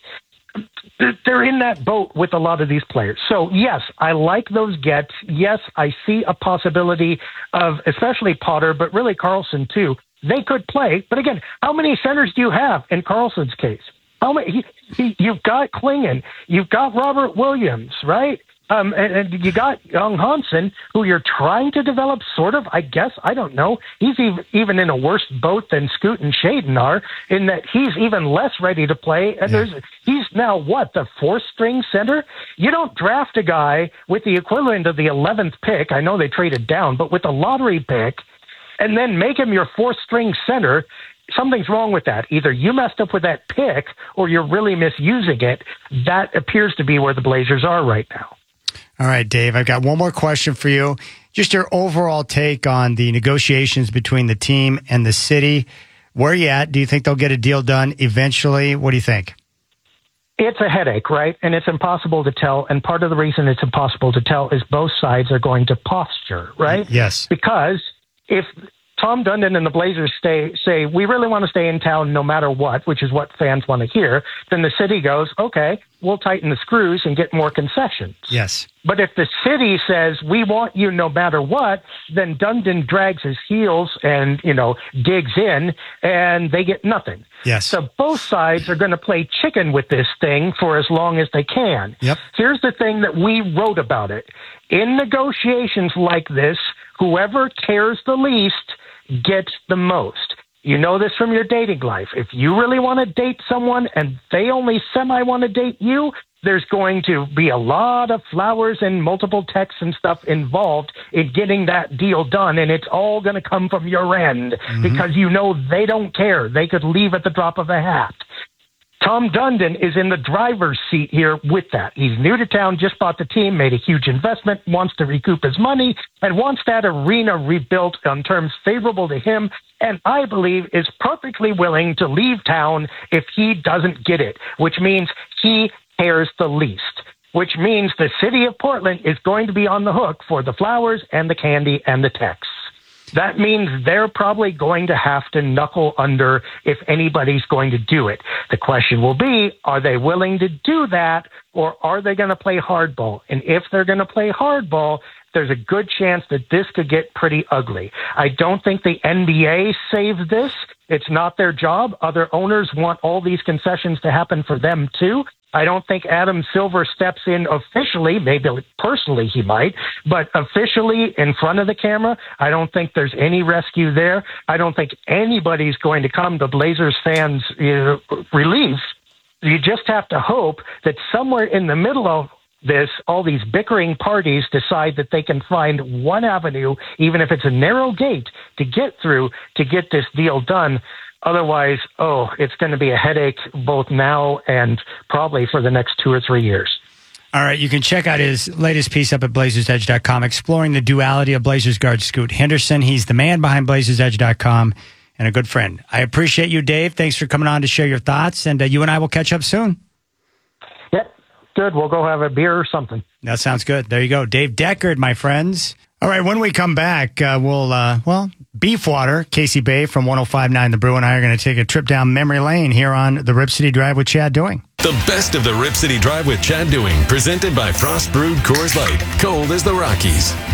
They're in that boat with a lot of these players. So, yes, I like those gets. Yes, I see a possibility of, especially Potter, but really Carlson too. They could play. But again, how many centers do you have in Carlson's case? How many? You've got Klingon. You've got Robert Williams, right? And you got Young Hansen, who you're trying to develop, sort of, I guess. I don't know. He's even in a worse boat than Scoot and Shaden are, in that he's even less ready to play. And he's now, the fourth-string center? You don't draft a guy with the equivalent of the 11th pick. I know they traded down, but with a lottery pick, and then make him your fourth-string center. Something's wrong with that. Either you messed up with that pick or you're really misusing it. That appears to be where the Blazers are right now. All right, Dave, I've got one more question for you. Just your overall take on the negotiations between the team and the city. Where are you at? Do you think they'll get a deal done eventually? What do you think? It's a headache, right? And it's impossible to tell. And part of the reason it's impossible to tell is both sides are going to posture, right? Yes. Because if Tom Dundon and the Blazers say, we really want to stay in town no matter what, which is what fans want to hear, then the city goes, okay, we'll tighten the screws and get more concessions. Yes. But if the city says, we want you no matter what, then Dundon drags his heels and, digs in, and they get nothing. Yes. So both sides are going to play chicken with this thing for as long as they can. Yep. Here's the thing that we wrote about it. In negotiations like this, whoever cares the least gets the most. You know this from your dating life. If you really want to date someone and they only semi want to date you, there's going to be a lot of flowers and multiple texts and stuff involved in getting that deal done. And it's all going to come from your end because you know they don't care. They could leave at the drop of a hat. Tom Dundon is in the driver's seat here with that. He's new to town, just bought the team, made a huge investment, wants to recoup his money, and wants that arena rebuilt on terms favorable to him, and I believe is perfectly willing to leave town if he doesn't get it, which means he cares the least, which means the city of Portland is going to be on the hook for the flowers and the candy and the texts. That means they're probably going to have to knuckle under if anybody's going to do it. The question will be, are they willing to do that, or are they going to play hardball? And if they're going to play hardball, there's a good chance that this could get pretty ugly. I don't think the NBA saves this. It's not their job. Other owners want all these concessions to happen for them, too. I don't think Adam Silver steps in officially, maybe personally he might, but officially in front of the camera, I don't think there's any rescue there. I don't think anybody's going to come to Blazers fans' relief. You just have to hope that somewhere in the middle of this, all these bickering parties decide that they can find one avenue, even if it's a narrow gate, to get through to get this deal done. Otherwise, it's going to be a headache both now and probably for the next 2 or 3 years. All right, you can check out his latest piece up at BlazersEdge.com, exploring the duality of Blazers guard Scoot Henderson. He's the man behind BlazersEdge.com and a good friend. I appreciate you, Dave. Thanks for coming on to share your thoughts, and you and I will catch up soon. Yep, good. We'll go have a beer or something. That sounds good. There you go. Dave Deckard, my friends. All right, when we come back, we'll Beefwater, Casey Bay from 105.9 The Brew, and I are going to take a trip down memory lane here on the Rip City Drive with Chad Doing. The best of the Rip City Drive with Chad Doing, presented by Frost Brewed Coors Light, cold as the Rockies.